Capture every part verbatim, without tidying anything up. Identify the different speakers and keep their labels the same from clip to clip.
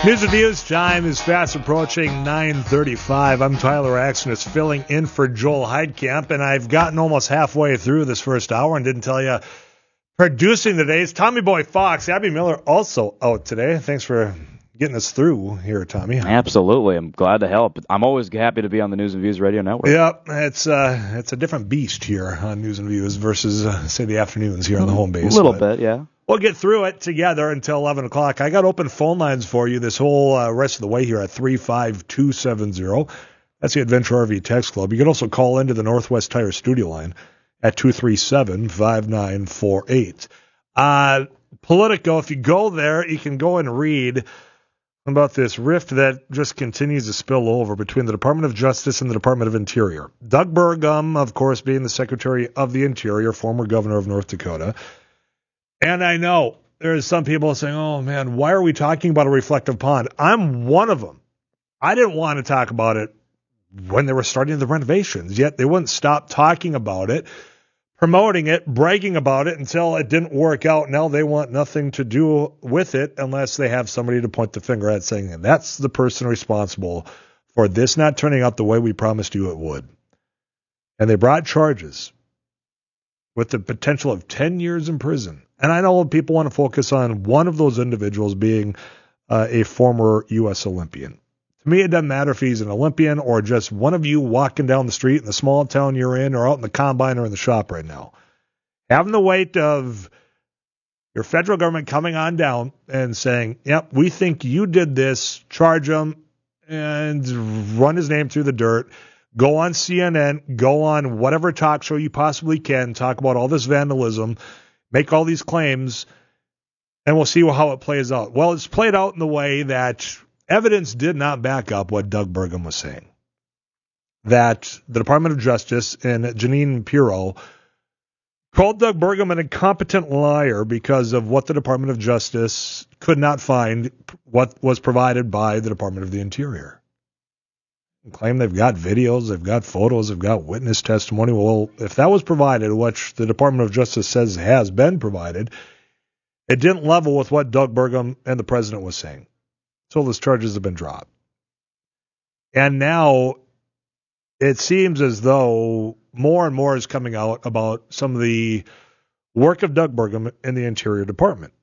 Speaker 1: News and Views time is fast approaching nine thirty-five. I'm Tyler Axness filling in for Joel Heidkamp, and I've gotten almost halfway through this first hour and didn't tell you. Producing today is Tommy Boy Fox. Abby Miller also out today. Thanks for getting us through here, Tommy.
Speaker 2: Absolutely. I'm glad to help. I'm always happy to be on the News and Views Radio Network.
Speaker 1: Yep, it's uh, it's a different beast here on News and Views versus, uh, say, the afternoons here on the home base.
Speaker 2: A little bit, yeah.
Speaker 1: We'll get through it together until eleven o'clock. I got open phone lines for you this whole uh, rest of the way here at three five two seven zero. That's the Adventure R V Text Club. You can also call into the Northwest Tire studio line at two three seven, five nine four eight. Uh, Politico, if you go there, you can go and read about this rift that just continues to spill over between the Department of Justice and the Department of Interior. Doug Burgum, of course, being the Secretary of the Interior, former governor of North Dakota. And I know there's some people saying, oh, man, why are we talking about a reflective pond? I'm one of them. I didn't want to talk about it when they were starting the renovations, yet they wouldn't stop talking about it, promoting it, bragging about it until it didn't work out. Now they want nothing to do with it unless they have somebody to point the finger at saying, that's the person responsible for this not turning out the way we promised you it would. And they brought charges with the potential of ten years in prison. And I know people want to focus on one of those individuals being uh, a former U S Olympian. To me, it doesn't matter if he's an Olympian or just one of you walking down the street in the small town you're in or out in the combine or in the shop right now. Having the weight of your federal government coming on down and saying, yep, we think you did this, charge him and run his name through the dirt. Go on C N N, go on whatever talk show you possibly can, talk about all this vandalism, make all these claims, and we'll see how it plays out. Well, it's played out in the way that evidence did not back up what Doug Burgum was saying. That the Department of Justice and Jeanine Pirro called Doug Burgum an incompetent liar because of what the Department of Justice could not find what was provided by the Department of the Interior. Claim they've got videos, they've got photos, they've got witness testimony. Well, if that was provided, which the Department of Justice says has been provided, it didn't level with what Doug Burgum and the president was saying. So those charges have been dropped. And now it seems as though more and more is coming out about some of the work of Doug Burgum in the Interior Department.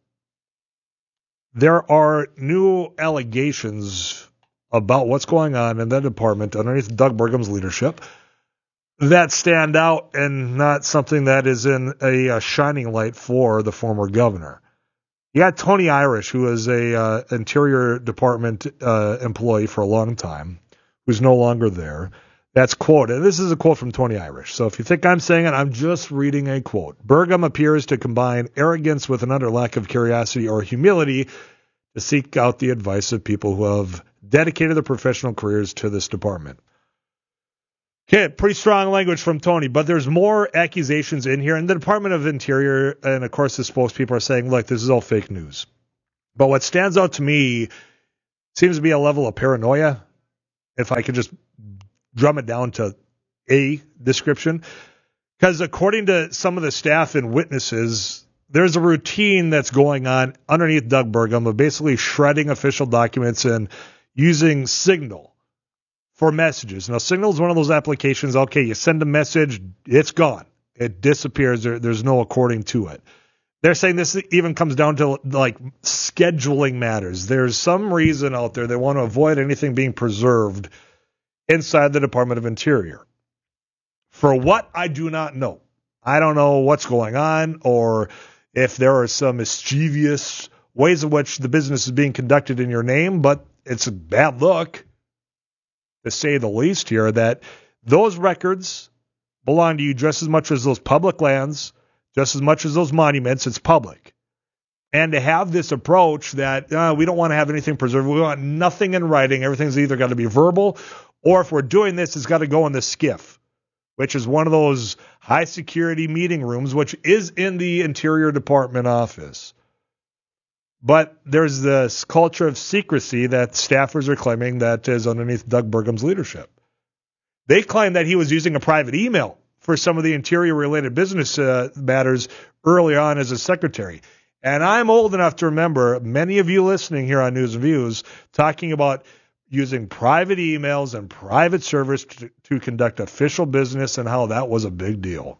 Speaker 1: There are new allegations about what's going on in that department underneath Doug Burgum's leadership that stand out and not something that is in a, a shining light for the former governor. You got Tony Irish, who is a uh, Interior Department uh, employee for a long time, who's no longer there. That's quoted. And this is a quote from Tony Irish. So if you think I'm saying it, I'm just reading a quote. Burgum appears to combine arrogance with an utter lack of curiosity or humility to seek out the advice of people who have dedicated their professional careers to this department. Okay, pretty strong language from Tony, but there's more accusations in here. And the Department of Interior and, of course, the spokespeople are saying, look, this is all fake news. But what stands out to me seems to be a level of paranoia, if I could just drum it down to a description. Because according to some of the staff and witnesses, there's a routine that's going on underneath Doug Burgum of basically shredding official documents and using Signal for messages. Now, Signal is one of those applications, okay, you send a message, it's gone. It disappears. There, there's no according to it. They're saying this even comes down to, like, scheduling matters. There's some reason out there they want to avoid anything being preserved inside the Department of Interior. For what, I do not know. I don't know what's going on or if there are some mischievous ways in which the business is being conducted in your name, but it's a bad look, to say the least here, that those records belong to you just as much as those public lands, just as much as those monuments. It's public. And to have this approach that uh, we don't want to have anything preserved, we want nothing in writing, everything's either got to be verbal, or if we're doing this, it's got to go in the skiff, which is one of those high-security meeting rooms, which is in the Interior Department office. But there's this culture of secrecy that staffers are claiming that is underneath Doug Burgum's leadership. They claim that he was using a private email for some of the Interior-related business uh, matters early on as a secretary. And I'm old enough to remember many of you listening here on News and Views talking about using private emails and private servers to, to conduct official business and how that was a big deal.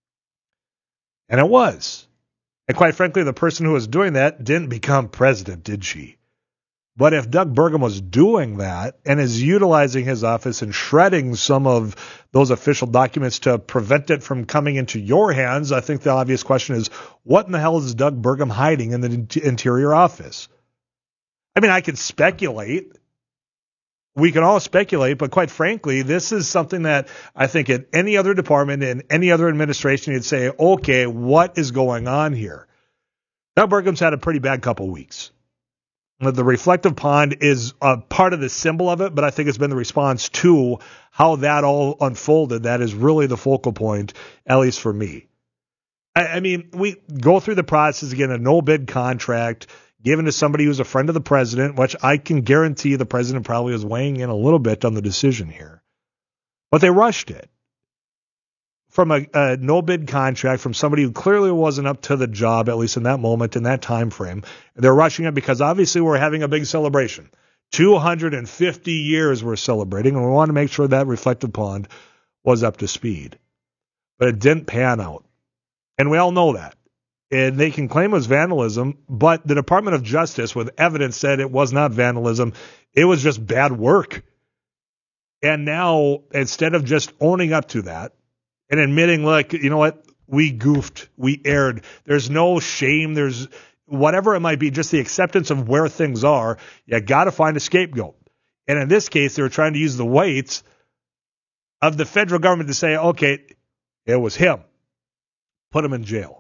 Speaker 1: And it was. And quite frankly, the person who was doing that didn't become president, did she? But if Doug Burgum was doing that and is utilizing his office and shredding some of those official documents to prevent it from coming into your hands, I think the obvious question is, what in the hell is Doug Burgum hiding in the Interior Office? I mean, I can speculate. We can all speculate, but quite frankly, this is something that I think in any other department, in any other administration, you'd say, okay, what is going on here? Doug Burgum's had a pretty bad couple weeks. The reflective pond is a part of the symbol of it, but I think it's been the response to how that all unfolded that is really the focal point, at least for me. I, I mean, we go through the process again, a no-bid contract given to somebody who's a friend of the president, which I can guarantee the president probably was weighing in a little bit on the decision here. But they rushed it. From a, a no-bid contract from somebody who clearly wasn't up to the job, at least in that moment, in that time frame. They're rushing it because obviously we're having a big celebration. two hundred fifty years we're celebrating, and we want to make sure that reflective pond was up to speed. But it didn't pan out. And we all know that. And they can claim it was vandalism, but the Department of Justice, with evidence, said it was not vandalism. It was just bad work. And now, instead of just owning up to that, and admitting, look, you know what, we goofed, we erred. There's no shame. There's whatever it might be, just the acceptance of where things are. You got to find a scapegoat. And in this case, they were trying to use the weight of the federal government to say, okay, it was him. Put him in jail.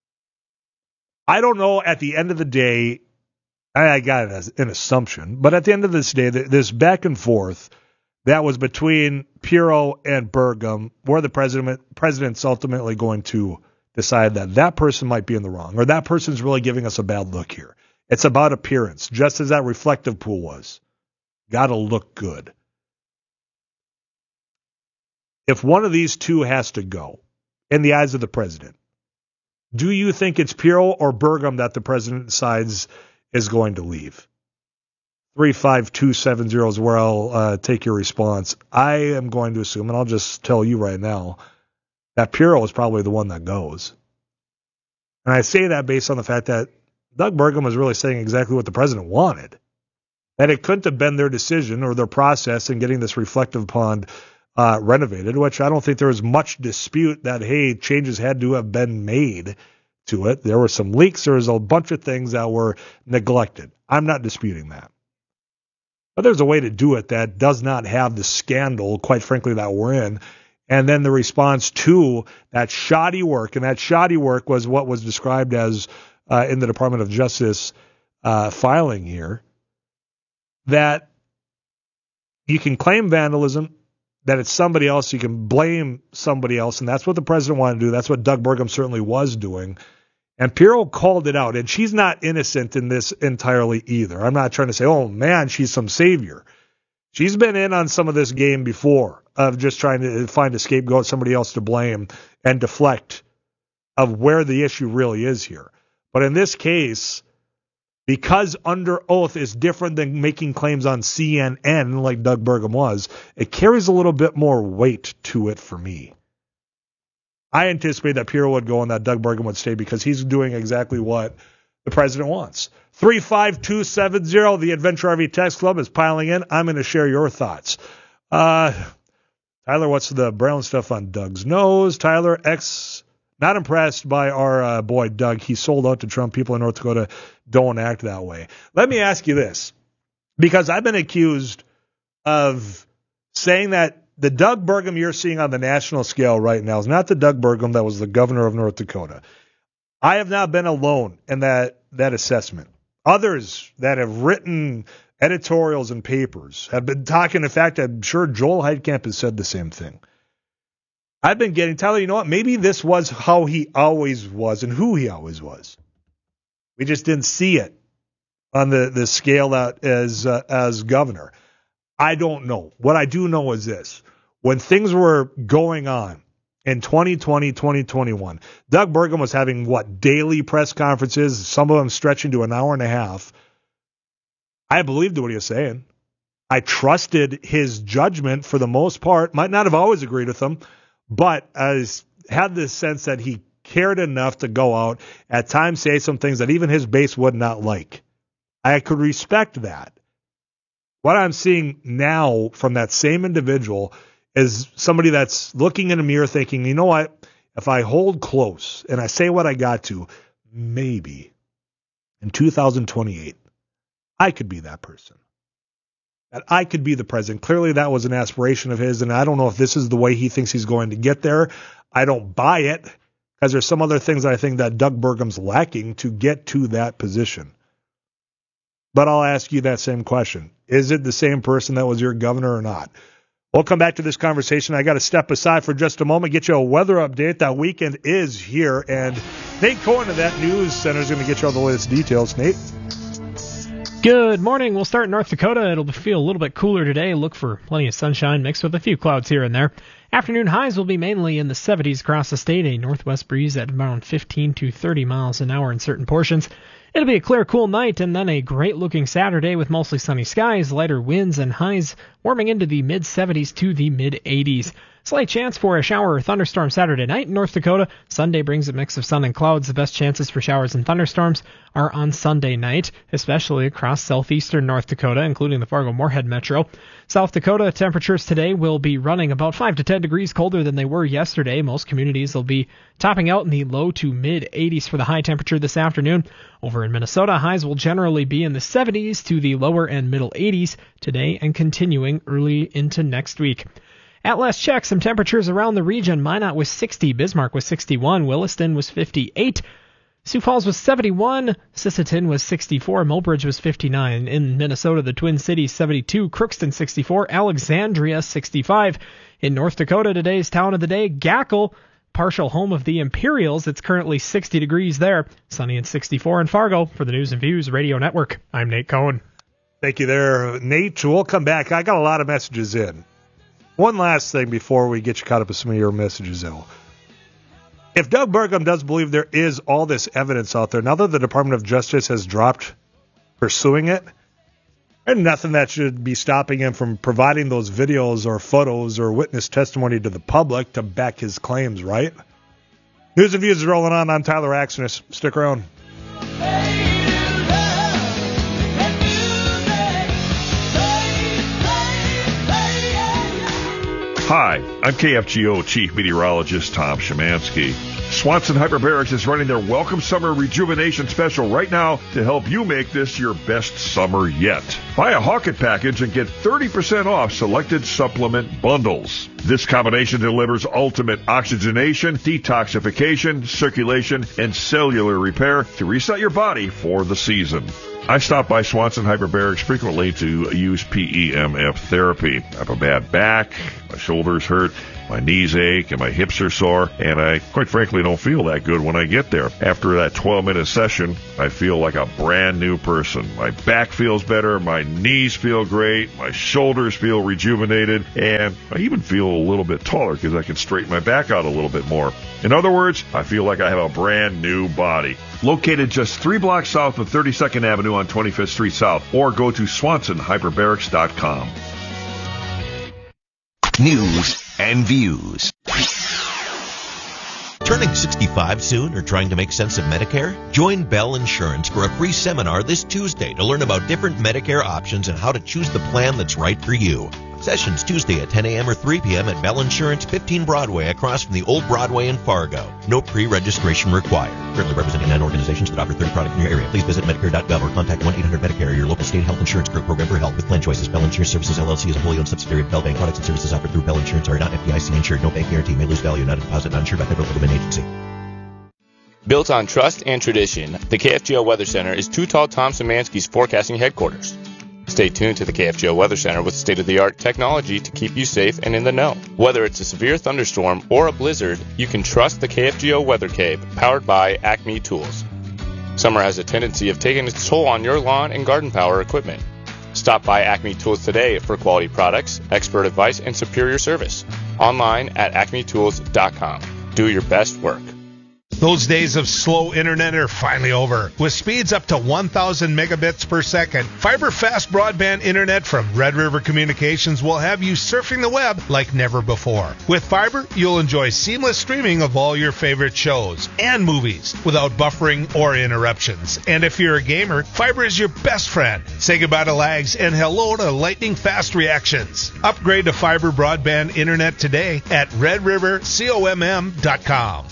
Speaker 1: I don't know at the end of the day, I got it as an assumption, but at the end of this day, this back and forth that was between Pirro and Burgum, where the president president's ultimately going to decide that that person might be in the wrong, or that person's really giving us a bad look here. It's about appearance, just as that reflective pool was. Got to look good. If one of these two has to go, in the eyes of the president, do you think it's Pirro or Burgum that the president decides is going to leave? three five two seven zero is where I'll uh, take your response. I am going to assume, and I'll just tell you right now, that Pirro is probably the one that goes. And I say that based on the fact that Doug Burgum was really saying exactly what the president wanted. That it couldn't have been their decision or their process in getting this reflective pond uh, renovated, which I don't think there was much dispute that, hey, changes had to have been made to it. There were some leaks. There was a bunch of things that were neglected. I'm not disputing that. But there's a way to do it that does not have the scandal, quite frankly, that we're in. And then the response to that shoddy work, and that shoddy work was what was described as uh, in the Department of Justice uh, filing here, that you can claim vandalism, that it's somebody else, you can blame somebody else, and that's what the president wanted to do. That's what Doug Burgum certainly was doing. And Pirro called it out, and she's not innocent in this entirely either. I'm not trying to say, oh, man, she's some savior. She's been in on some of this game before of just trying to find a scapegoat, somebody else to blame, and deflect of where the issue really is here. But in this case, because under oath is different than making claims on C N N like Doug Burgum was, it carries a little bit more weight to it for me. I anticipate that Pirro would go and that Doug Burgum would stay because he's doing exactly what the president wants. three five two seven zero, the Adventure R V Text Club is piling in. I'm going to share your thoughts. Uh, Tyler, what's the brown stuff on Doug's nose? Tyler, X, not impressed by our uh, boy Doug. He sold out to Trump. People in North Dakota don't act that way. Let me ask you this, because I've been accused of saying that the Doug Burgum you're seeing on the national scale right now is not the Doug Burgum that was the governor of North Dakota. I have not been alone in that, that assessment. Others that have written editorials and papers have been talking. In fact, I'm sure Joel Heidkamp has said the same thing. I've been getting, Tyler, you know what? Maybe this was how he always was and who he always was. We just didn't see it on the, the scale that as, uh, as governor. I don't know. What I do know is this. When things were going on in twenty twenty, twenty twenty-one. Doug Burgum was having, what, daily press conferences, some of them stretching to an hour and a half. I believed what he was saying. I trusted his judgment for the most part. Might not have always agreed with him, but I had this sense that he cared enough to go out, at times say some things that even his base would not like. I could respect that. What I'm seeing now from that same individual is somebody that's looking in a mirror thinking, you know what, if I hold close and I say what I got to, maybe in two thousand twenty-eight, I could be that person. That I could be the president. Clearly that was an aspiration of his, and I don't know if this is the way he thinks he's going to get there. I don't buy it, because there's some other things I think that Doug Burgum's lacking to get to that position. But I'll ask you that same question. Is it the same person that was your governor or not? We'll come back to this conversation. I got to step aside for just a moment, get you a weather update. That weekend is here, and Nate Cohen of that news center is going to get you all the latest details. Nate?
Speaker 3: Good morning. We'll start in North Dakota. It'll feel a little bit cooler today. Look for plenty of sunshine mixed with a few clouds here and there. Afternoon highs will be mainly in the seventies across the state. A northwest breeze at around fifteen to thirty miles an hour in certain portions. It'll be a clear, cool night, and then a great-looking Saturday with mostly sunny skies, lighter winds, and highs warming into the mid-seventies to the mid-eighties. Slight chance for a shower or thunderstorm Saturday night in North Dakota. Sunday brings a mix of sun and clouds. The best chances for showers and thunderstorms are on Sunday night, especially across southeastern North Dakota, including the Fargo-Moorhead metro. South Dakota temperatures today will be running about five to ten degrees colder than they were yesterday. Most communities will be topping out in the low to mid-eighties for the high temperature this afternoon. Over in Minnesota, highs will generally be in the seventies to the lower and middle eighties today and continuing early into next week. At last check, some temperatures around the region. Minot was sixty, Bismarck was sixty-one, Williston was fifty-eight, Sioux Falls was seventy-one, Sisseton was sixty-four, Mulbridge was fifty-nine. In Minnesota, the Twin Cities seventy-two, Crookston sixty-four, Alexandria sixty-five. In North Dakota, today's town of the day, Gackle, partial home of the Imperials. It's currently sixty degrees there. Sunny and sixty-four in Fargo. For the News and Views Radio Network, I'm Nate Cohen.
Speaker 1: Thank you there, Nate. We'll come back. I got a lot of messages in. One last thing before we get you caught up with some of your messages, though. If Doug Burgum does believe there is all this evidence out there, now that the Department of Justice has dropped pursuing it, there's nothing that should be stopping him from providing those videos or photos or witness testimony to the public to back his claims, right? News and Views is rolling on. I'm Tyler Axner. Stick around.
Speaker 4: Hi, I'm K F G O Chief Meteorologist Tom Szymanski. Swanson Hyperbarics is running their Welcome Summer Rejuvenation Special right now to help you make this your best summer yet. Buy a Hawkett package and get thirty percent off selected supplement bundles. This combination delivers ultimate oxygenation, detoxification, circulation, and cellular repair to reset your body for the season. I stop by Swanson Hyperbarics frequently to use P E M F therapy. I have a bad back, my shoulders hurt, my knees ache, and my hips are sore, and I quite frankly don't feel that good when I get there. After that twelve-minute session, I feel like a brand new person. My back feels better, my knees feel great, my shoulders feel rejuvenated, and I even feel a little bit taller because I can straighten my back out a little bit more. In other words, I feel like I have a brand new body. Located just three blocks south of thirty-second Avenue on twenty-fifth Street South, or go to swanson hyperbarics dot com.
Speaker 5: News and Views. Turning sixty-five soon or trying to make sense of Medicare? Join Bell Insurance for a free seminar this Tuesday to learn about different Medicare options and how to choose the plan that's right for you. Sessions Tuesday at ten a.m. or three p.m. at Bell Insurance, fifteen Broadway, across from the Old Broadway in Fargo. No pre-registration required. Currently representing nine organizations that offer thirty products in your area. Please visit Medicare dot gov or contact one eight hundred Medicare, your local state health insurance group program for help with plan choices. Bell Insurance Services, L L C is a wholly owned subsidiary of Bell Bank. Products and services offered through Bell Insurance are not F D I C insured. No bank guarantee. May lose value. Not a deposit. Not insured by federal government agency.
Speaker 6: Built on trust and tradition, the K F G O Weather Center is Too Tall Tom Szymanski's forecasting headquarters. Stay tuned to the K F G O Weather Center with state-of-the-art technology to keep you safe and in the know. Whether it's a severe thunderstorm or a blizzard, you can trust the K F G O Weather Cape, powered by Acme Tools. Summer has a tendency of taking its toll on your lawn and garden power equipment. Stop by Acme Tools today for quality products, expert advice, and superior service. Online at acme tools dot com. Do your best work.
Speaker 7: Those days of slow internet are finally over. With speeds up to one thousand megabits per second, fiber fast broadband internet from Red River Communications will have you surfing the web like never before. With fiber, you'll enjoy seamless streaming of all your favorite shows and movies without buffering or interruptions. And if you're a gamer, fiber is your best friend. Say goodbye to lags and hello to lightning fast reactions. Upgrade to fiber broadband internet today at red river comm dot com.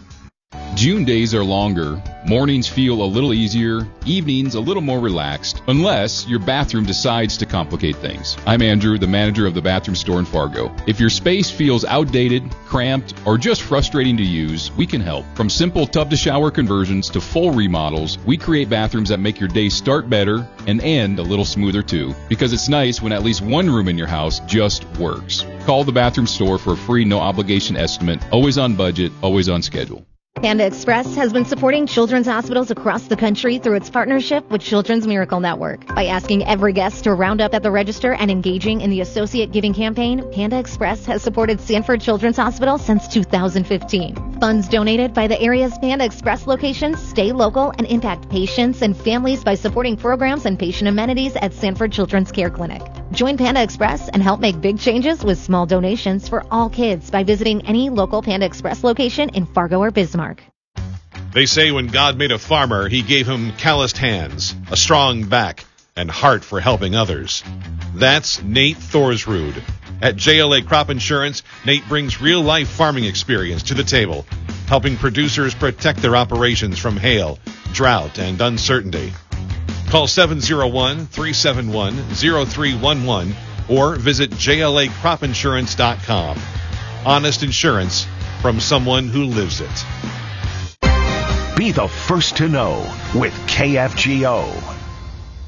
Speaker 8: June days are longer, mornings feel a little easier, evenings a little more relaxed, unless your bathroom decides to complicate things. I'm Andrew, the manager of the bathroom store in Fargo. If your space feels outdated, cramped, or just frustrating to use, we can help. From simple tub-to-shower conversions to full remodels, we create bathrooms that make your day start better and end a little smoother too, because it's nice when at least one room in your house just works. Call the bathroom store for a free no-obligation estimate, always on budget, always on schedule.
Speaker 9: Panda Express has been supporting children's hospitals across the country through its partnership with Children's Miracle Network. By asking every guest to round up at the register and engaging in the Associate Giving campaign, Panda Express has supported Sanford Children's Hospital since two thousand fifteen. Funds donated by the area's Panda Express locations stay local and impact patients and families by supporting programs and patient amenities at Sanford Children's Care Clinic. Join Panda Express and help make big changes with small donations for all kids by visiting any local Panda Express location in Fargo or Bismarck.
Speaker 10: They say when God made a farmer, he gave him calloused hands, a strong back, and heart for helping others. That's Nate Thorsrud. At J L A Crop Insurance, Nate brings real-life farming experience to the table, helping producers protect their operations from hail, drought, and uncertainty. Call seven oh one, three seven one, oh three one one or visit J L A crop insurance dot com. Honest insurance from someone who lives it.
Speaker 11: Be the first to know with K F G O.